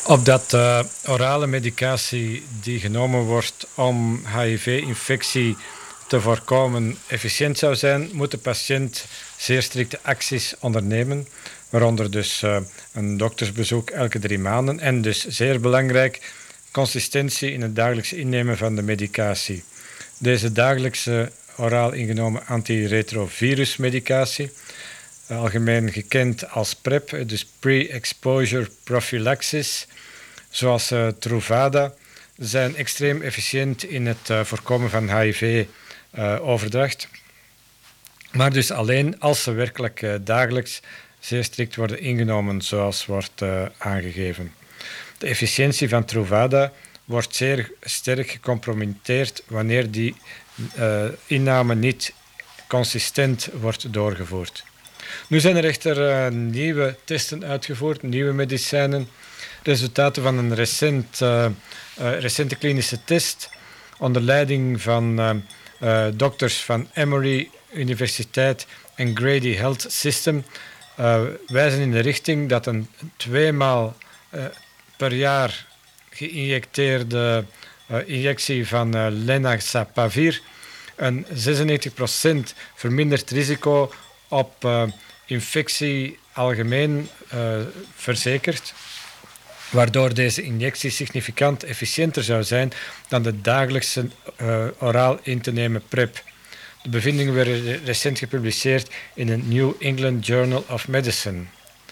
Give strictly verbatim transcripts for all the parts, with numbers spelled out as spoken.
Opdat uh, orale medicatie die genomen wordt om H I V-infectie te voorkomen efficiënt zou zijn, moet de patiënt zeer strikte acties ondernemen, waaronder dus uh, een doktersbezoek elke drie maanden en dus zeer belangrijk, consistentie in het dagelijks innemen van de medicatie. Deze dagelijkse oraal ingenomen antiretrovirusmedicatie, algemeen gekend als PrEP, dus Pre-Exposure Prophylaxis, zoals uh, Truvada, zijn extreem efficiënt in het uh, voorkomen van H I V-overdracht. Uh, maar dus alleen als ze werkelijk uh, dagelijks zeer strikt worden ingenomen, zoals wordt uh, aangegeven. De efficiëntie van Truvada wordt zeer sterk gecompromitteerd wanneer die uh, inname niet consistent wordt doorgevoerd. Nu zijn er echter uh, nieuwe testen uitgevoerd, nieuwe medicijnen, resultaten van een recent, uh, uh, recente klinische test onder leiding van uh, uh, dokters van Emory Universiteit en Grady Health System uh, wijzen in de richting dat een tweemaal uh, per jaar geïnjecteerde uh, injectie van uh, lenacapavir een zesennegentig procent verminderd risico op uh, infectie algemeen uh, verzekert, waardoor deze injectie significant efficiënter zou zijn dan de dagelijkse uh, oraal in te nemen PrEP. De bevindingen werden recent gepubliceerd in de New England Journal of Medicine.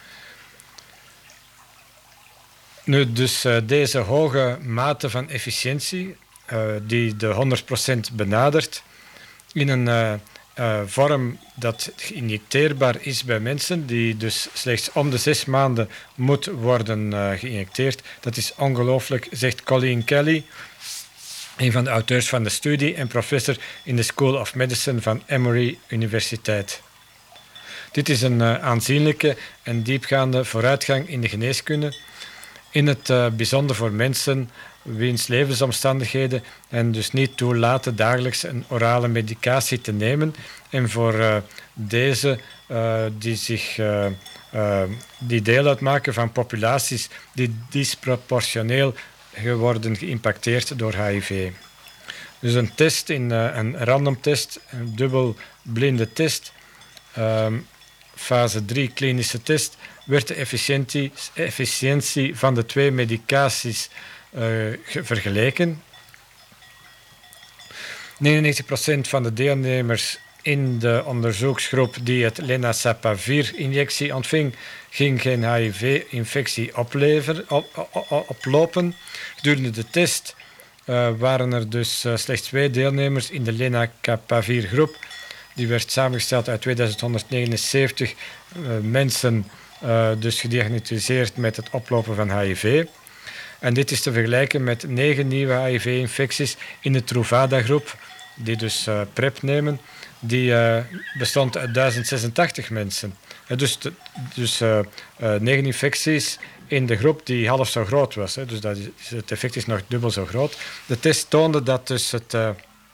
Nu, dus uh, deze hoge mate van efficiëntie, uh, die de honderd procent benadert, in een uh, uh, vorm dat geïnjecteerbaar is bij mensen, die dus slechts om de zes maanden moet worden uh, geïnjecteerd. Dat is ongelooflijk, zegt Colleen Kelly, een van de auteurs van de studie en professor in de School of Medicine van Emory Universiteit. Dit is een uh, aanzienlijke en diepgaande vooruitgang in de geneeskunde, in het uh, bijzonder voor mensen wiens levensomstandigheden en dus niet toelaten dagelijks een orale medicatie te nemen en voor uh, deze uh, die, zich, uh, uh, die deel uitmaken van populaties die disproportioneel worden geïmpacteerd door H I V. Dus een test, in, uh, een random test, een dubbelblinde test, uh, fase drie klinische test, werd de efficiëntie, efficiëntie van de twee medicaties uh, vergeleken. negenennegentig procent van de deelnemers in de onderzoeksgroep die het lenacapavir-injectie ontving, ging geen H I V-infectie opleveren, op, op, oplopen. Gedurende de test uh, waren er dus uh, slechts twee deelnemers in de lenacapavir-groep. Die werd samengesteld uit tweeduizend honderdnegenenzeventig uh, mensen, uh, dus gediagnosticeerd met het oplopen van H I V. En dit is te vergelijken met negen nieuwe H I V-infecties in de Truvada-groep, die dus uh, PrEP nemen. Die uh, bestond uit duizend zesentachtig mensen. Uh, dus de, dus uh, uh, negen infecties in de groep die half zo groot was. Hè. Dus dat is, het effect is nog dubbel zo groot. De test toonde dat dus, het, uh,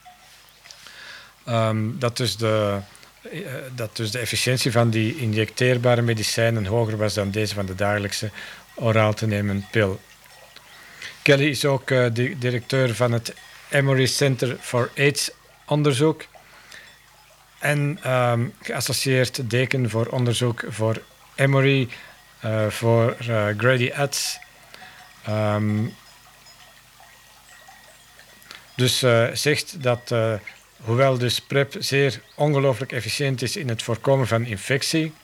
um, dat dus, de, uh, dat dus de efficiëntie van die injecteerbare medicijnen hoger was dan deze van de dagelijkse oraal te nemen pil. Kelly is ook uh, de directeur van het Emory Center for AIDS onderzoek en um, geassocieerd deken voor onderzoek voor Emory, uh, voor uh, Grady Ads. Um, dus uh, zegt dat, uh, hoewel dus PrEP zeer ongelooflijk efficiënt is in het voorkomen van infectie,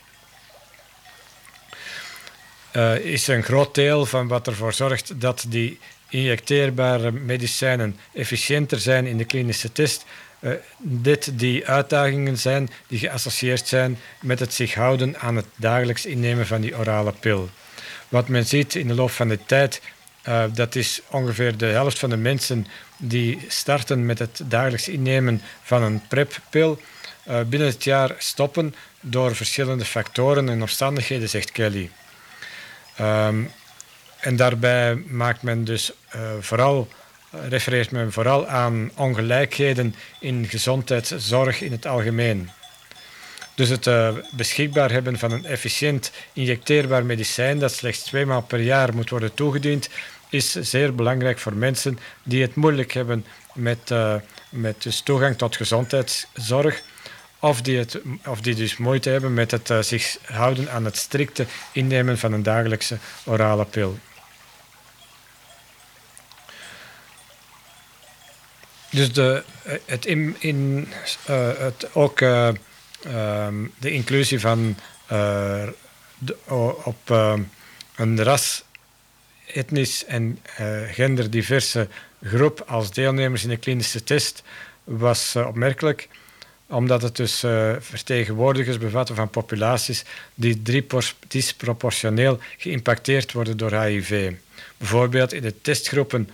uh, is een groot deel van wat ervoor zorgt dat die injecteerbare medicijnen efficiënter zijn in de klinische test, uh, dit die uitdagingen zijn die geassocieerd zijn met het zich houden aan het dagelijks innemen van die orale pil. Wat men ziet in de loop van de tijd, uh, dat is ongeveer de helft van de mensen die starten met het dagelijks innemen van een PrEP-pil, uh, binnen het jaar stoppen door verschillende factoren en omstandigheden, zegt Kelly. Um, En daarbij maakt men dus uh, vooral, uh, refereert men vooral aan ongelijkheden in gezondheidszorg in het algemeen. Dus het uh, beschikbaar hebben van een efficiënt injecteerbaar medicijn dat slechts twee maal per jaar moet worden toegediend, is zeer belangrijk voor mensen die het moeilijk hebben met, uh, met dus toegang tot gezondheidszorg, of die, het, of die dus moeite hebben met het uh, zich houden aan het strikte innemen van een dagelijkse orale pil. Dus de, het, in, in, uh, het ook uh, um, de inclusie van uh, de, op uh, een ras, etnisch en uh, genderdiverse groep als deelnemers in de klinische test was uh, opmerkelijk, omdat het dus uh, vertegenwoordigers bevatten van populaties die disproportioneel geïmpacteerd worden door H I V. Bijvoorbeeld in de testgroepen.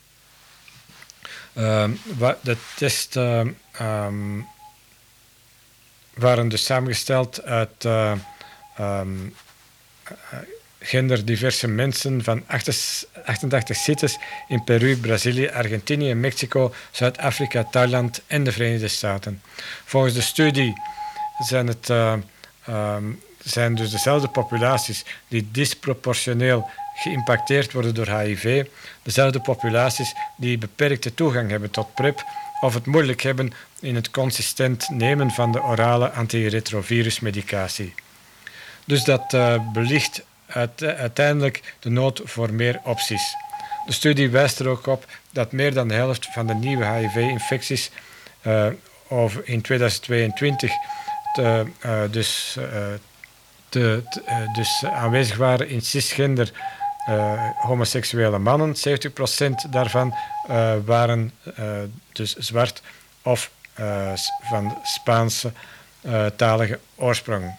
Uh, de test uh, um, waren dus samengesteld uit uh, um, uh, genderdiverse mensen van achtentachtig cites in Peru, Brazilië, Argentinië, Mexico, Zuid-Afrika, Thailand en de Verenigde Staten. Volgens de studie zijn het uh, um, zijn dus dezelfde populaties die disproportioneel geïmpacteerd worden door H I V, dezelfde populaties die beperkte toegang hebben tot PrEP of het moeilijk hebben in het consistent nemen van de orale antiretrovirusmedicatie. Dus dat uh, belicht uiteindelijk de nood voor meer opties. De studie wijst er ook op dat meer dan de helft van de nieuwe H I V-infecties uh, in tweeduizend tweeëntwintig te, uh, dus, uh, te, te, uh, dus aanwezig waren in cisgender uh, homoseksuele mannen. zeventig procent daarvan uh, waren uh, dus zwart of uh, van Spaanse uh, talige oorsprong.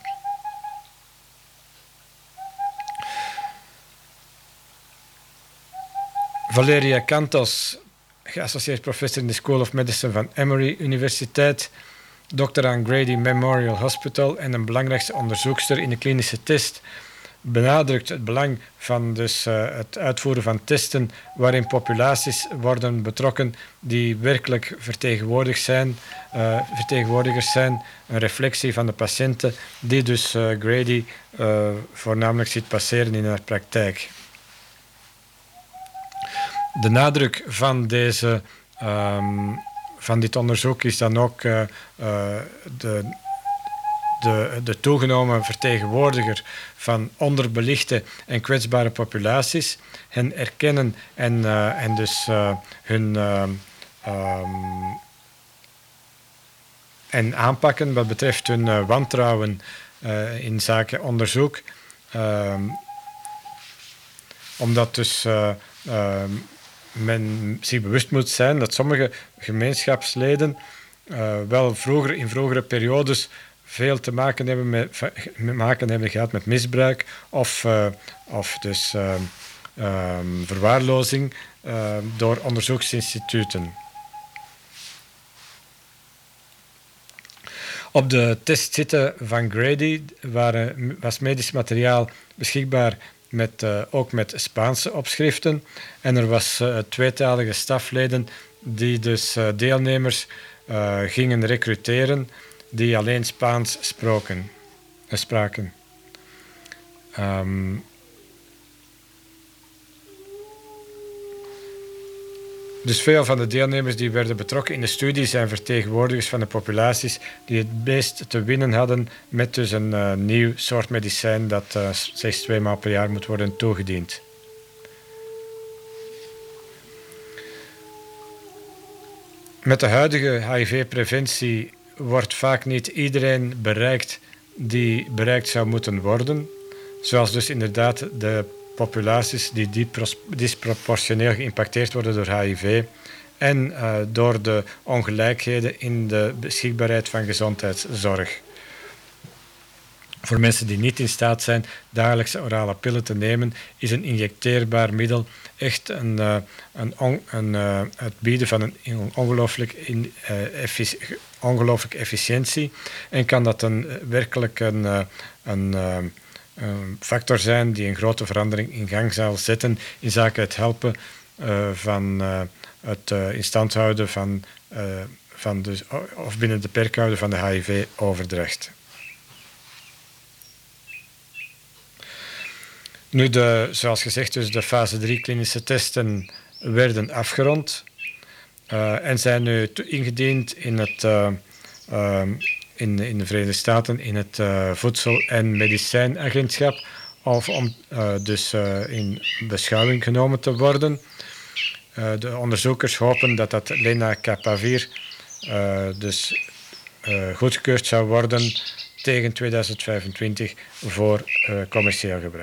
Valeria Cantos, geassocieerd professor in de School of Medicine van Emory Universiteit, dokter aan Grady Memorial Hospital en een belangrijkste onderzoekster in de klinische test, benadrukt het belang van dus, uh, het uitvoeren van testen waarin populaties worden betrokken die werkelijk vertegenwoordigd zijn, uh, vertegenwoordigers zijn, een reflectie van de patiënten die dus uh, Grady uh, voornamelijk ziet passeren in haar praktijk. De nadruk van, deze, um, van dit onderzoek is dan ook uh, uh, de, de, de toegenomen vertegenwoordiger van onderbelichte en kwetsbare populaties, hen erkennen en, uh, en dus uh, hun uh, um, en aanpakken wat betreft hun uh, wantrouwen uh, in zaken onderzoek. Uh, omdat dus uh, uh, men zich bewust moet zijn dat sommige gemeenschapsleden uh, wel vroeger, in vroegere periodes veel te maken hebben, met, maken hebben gehad met misbruik of, uh, of dus, uh, uh, verwaarlozing uh, door onderzoeksinstituten. Op de testzitten van Grady waren, was medisch materiaal beschikbaar met, uh, ook met Spaanse opschriften. En er was uh, tweetalige stafleden die dus uh, deelnemers uh, gingen recruteren die alleen Spaans spraken. Uh, spraken. Um, Dus veel van de deelnemers die werden betrokken in de studie zijn vertegenwoordigers van de populaties die het meest te winnen hadden met dus een uh, nieuw soort medicijn dat uh, slechts twee maal per jaar moet worden toegediend. Met de huidige H I V-preventie wordt vaak niet iedereen bereikt die bereikt zou moeten worden, zoals dus inderdaad de populaties die disproportioneel geïmpacteerd worden door H I V en uh, door de ongelijkheden in de beschikbaarheid van gezondheidszorg. Voor mensen die niet in staat zijn dagelijkse orale pillen te nemen, is een injecteerbaar middel echt een, uh, een, on, een, uh, het bieden van een ongelooflijk in, uh, effic- ongelooflijke efficiëntie en kan dat een, werkelijk een, uh, een uh, een factor zijn die een grote verandering in gang zal zetten in zaken het helpen uh, van uh, het uh, in stand houden van, uh, van dus, of binnen de perk houden van de H I V-overdracht. Nu, de, zoals gezegd, dus de fase drie klinische testen werden afgerond uh, en zijn nu ingediend in, het, uh, uh, in, in de Verenigde Staten in het uh, Voedsel- en Medicijnagentschap, of om uh, dus uh, in beschouwing genomen te worden. Uh, de onderzoekers hopen dat dat lenacapavir uh, dus uh, goedgekeurd zou worden tegen tweeduizend vijfentwintig voor uh, commercieel gebruik.